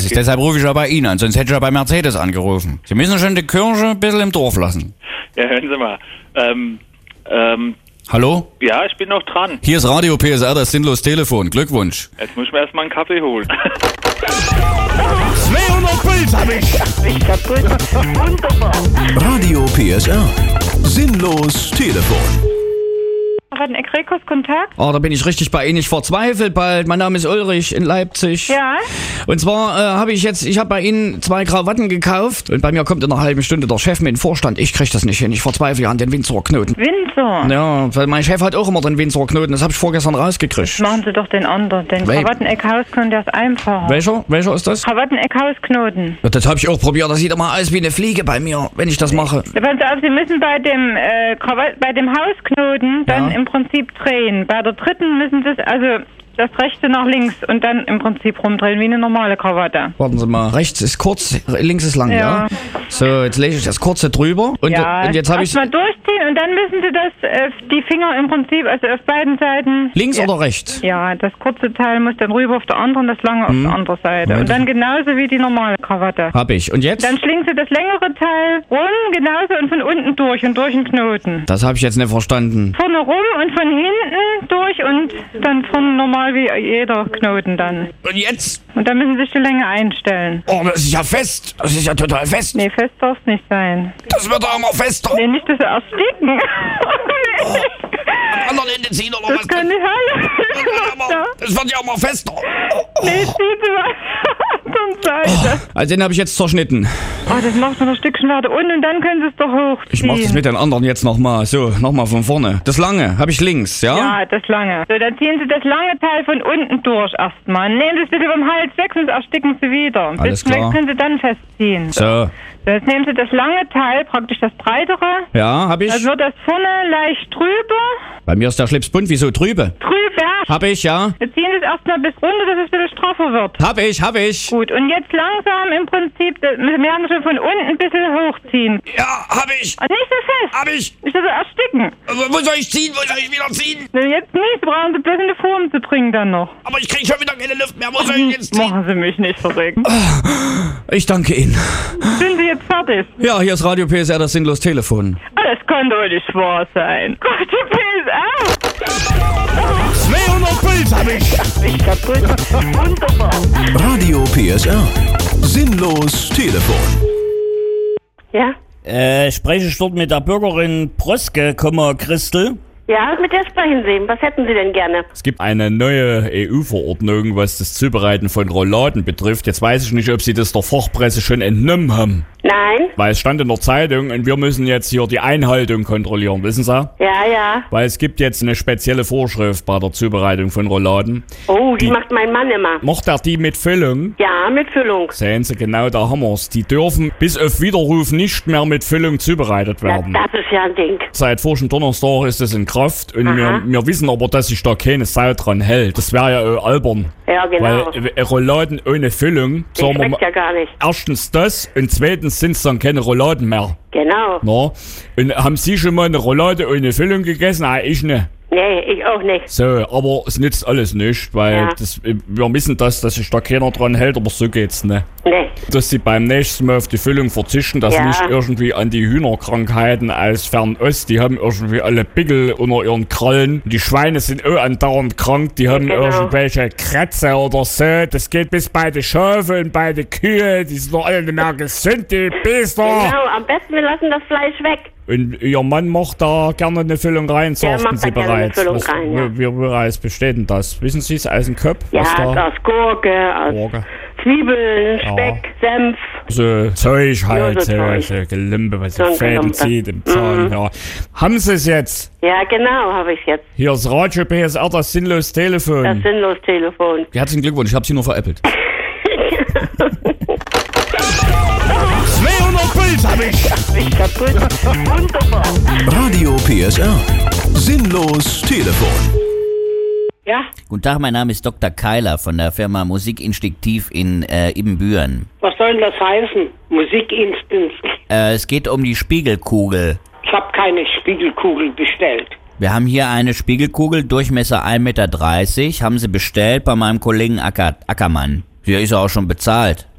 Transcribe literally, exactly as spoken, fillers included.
ist, deshalb rufe ich ja bei Ihnen an, sonst hätte ich ja bei Mercedes angerufen. Sie müssen schon die Kirche ein bisschen im Dorf lassen. Ja, hören Sie mal. Ähm, ähm... Hallo? Ja, ich bin noch dran. Hier ist Radio P S R, das sinnlos Telefon. Glückwunsch. Jetzt muss ich mir erstmal einen Kaffee holen. zweihundert Puls hab ich. Ich kaputt. Wunderbar. Radio P S R. Sinnlos Telefon. Hatten Ekrekos Kontakt? Oh, da bin ich richtig bei Ihnen. Ich verzweifelt bald. Mein Name ist Ulrich in Leipzig. Ja. Und zwar äh, habe ich jetzt, ich habe bei Ihnen zwei Krawatten gekauft und bei mir kommt in einer halben Stunde der Chef mit dem Vorstand. Ich krieg das nicht hin. Ich verzweifle an den Windsorer Knoten. Windsor? Ja, weil mein Chef hat auch immer den Windsorer Knoten. Das habe ich vorgestern rausgekriegt. Machen Sie doch den anderen. Den Wel- Krawatten-Eck-Hausknoten, der ist einfacher. Welcher? Welcher ist das? Krawatten-Eck-Hausknoten. Ja, das habe ich auch probiert. Das sieht immer aus wie eine Fliege bei mir, wenn ich das mache. Ja, passen Sie auf, Sie müssen bei dem, äh, Krawat- bei dem Hausknoten dann Ja. im Prinzip drehen. Bei der dritten müssen Sie es, also das rechte nach links und dann im Prinzip rumdrehen, wie eine normale Krawatte. Warten Sie mal. Rechts ist kurz, links ist lang, ja? Ja. So, jetzt lege ich das kurze drüber. Und, Ja, und jetzt habe ich... erst mal durchziehen und dann müssen Sie das, äh, die Finger im Prinzip, also auf beiden Seiten. Links ja. oder rechts? Ja, das kurze Teil muss dann rüber auf der anderen, das lange auf der anderen Seite. Und dann genauso wie die normale Krawatte. Hab ich. Und jetzt? Dann schlingen Sie das längere Teil rum, genauso und von unten durch und durch den Knoten. Das habe ich jetzt nicht verstanden. Vorne rum und von hinten durch und dann vorne normal wie jeder Knoten dann. Und jetzt? Und dann müssen Sie sich die Länge einstellen. Oh, das ist ja fest. Das ist ja total fest. Nee, fest darf es nicht sein. Das wird doch immer fester. Nee, nicht, dass Sie ersticken. Am anderen Ende ziehen oder Das was? kann nicht sein. Ja. Das wird ja immer fester. Nee, ziehen Sie mal zur Seite. Also den habe ich jetzt zerschnitten. Oh, das macht man ein Stückchen weiter unten und dann können Sie es doch hochziehen. Ich mache das mit den anderen jetzt nochmal. So, nochmal von vorne. Das lange habe ich links, ja? Ja, das lange. So, dann ziehen Sie das lange Teil von unten durch erstmal. Nehmen Sie es bitte beim Hals weg, sonst ersticken Sie wieder. Ein Alles bisschen klar. weg können Sie dann festziehen. So. So, jetzt nehmen Sie das lange Teil, praktisch das breitere. Ja, habe ich. Dann wird das vorne leicht drüber. Bei mir ist der Schlips bunt. Wieso trübe? Drüber. Hab ich, ja? Wir ziehen es erstmal bis runter, dass es ein bisschen straffer wird. Hab ich, hab ich. Gut, und jetzt langsam im Prinzip, das- wir werden schon von unten ein bisschen hochziehen. Ja, hab ich. Und nicht so fest. Hab ich. Nicht so ersticken. Wo soll ich ziehen? Wo soll ich wieder ziehen? Wenn jetzt nicht, brauchen Sie bloß eine Form zu bringen dann noch. Aber ich krieg schon wieder keine Luft mehr. Wo soll ich jetzt ziehen? Machen Sie mich nicht verregen. Ich danke Ihnen. Sind Sie jetzt fertig? Ja, hier ist Radio P S R, das sinnlos Telefon. Ah, das kann doch nicht wahr sein. Gott, die P S R! zweihundert Puls hab ich. Ich kaputt. Wunderbar. Radio P S R. Sinnlos Telefon. Ja? Äh, spreche ich dort mit der Bürgerin Proske, Komma Christel? Ja, mit der sprechen Sie. Was hätten Sie denn gerne? Es gibt eine neue E U-Verordnung, was das Zubereiten von Rouladen betrifft. Jetzt weiß ich nicht, ob Sie das der Fachpresse schon entnommen haben. Nein? Weil es stand in der Zeitung und wir müssen jetzt hier die Einhaltung kontrollieren, wissen Sie? Ja, ja. Weil es gibt jetzt eine spezielle Vorschrift bei der Zubereitung von Rouladen. Oh, die, Die- macht mein Mann immer. Macht er die mit Füllung? Ja, mit Füllung. Sehen Sie, genau da haben wir's. Die dürfen bis auf Widerruf nicht mehr mit Füllung zubereitet Na, werden. das ist ja ein Ding. Seit vorigen Donnerstag ist es in Kraft und Aha. wir, wir wissen aber, dass sich da keine Sau dran hält. Das wäre ja auch albern. Ja, genau. Weil äh, Rouladen ohne Füllung, Das sagen wir schmeckt mal, ja gar nicht. erstens das und zweitens sind es dann keine Rouladen mehr. Genau. Na? Und haben Sie schon mal eine Roulade ohne Füllung gegessen? Ah, ich nicht. Nee, ich auch nicht. So, aber es nützt alles nicht, weil Ja. das, wir wissen das, dass sich da keiner dran hält, aber so geht's nicht. Nee. Dass sie beim nächsten Mal auf die Füllung verzichten, dass Ja. sie nicht irgendwie an die Hühnerkrankheiten aus Fernost, die haben irgendwie alle Pickel unter ihren Krallen. Die Schweine sind auch andauernd krank, die haben Genau. irgendwelche Krätze oder so. Das geht bis bei den Schafe und bei den Kühe, die sind doch alle nicht mehr gesund, die Biester. Genau, am besten wir lassen das Fleisch weg. Und ihr Mann macht da gerne eine Füllung rein, Der sagten macht da sie gerne eine bereits. Füllung Was, rein, ja. wie, wie bereits besteht denn das? Wissen Sie es aus dem Kopf? Ja, was da? aus Gurke, aus Gurke. Zwiebeln, Ja. Speck, Senf. So Zeug halt, so so, Zeug. so Gelimpe, was So so ein Fäden Gelumpe. zieht im Zahn, Mhm. ja. Haben Sie es jetzt? Ja, genau, habe ich jetzt. Hier ist Radio P S R, das sinnlos Telefon. Das sinnlos Telefon. Herzlichen Glückwunsch, ich habe Sie nur veräppelt. zweihundert Puls hab ich. Ich kaputt. Wunderbar. Radio P S R. Sinnlos Telefon. Ja, Guten Tag, mein Name ist Doktor Keiler von der Firma Musikinstinktiv in äh, Ibbenbüren. Was soll denn das heißen? Musikinstinkt. Äh, es geht um die Spiegelkugel. Ich habe keine Spiegelkugel bestellt. Wir haben hier eine Spiegelkugel, Durchmesser ein Meter dreißig, haben sie bestellt bei meinem Kollegen Acker, Ackermann. Hier ist er auch schon bezahlt.